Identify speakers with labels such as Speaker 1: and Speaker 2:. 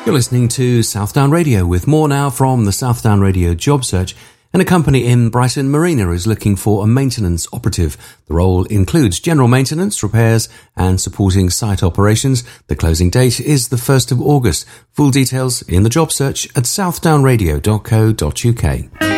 Speaker 1: You're listening to Southdown Radio with more now from the Southdown Radio job search, and a company in Brighton Marina is looking for a maintenance operative. The role includes general maintenance, repairs and supporting site operations. The closing date is the 1st of August. Full details in the job search at southdownradio.co.uk.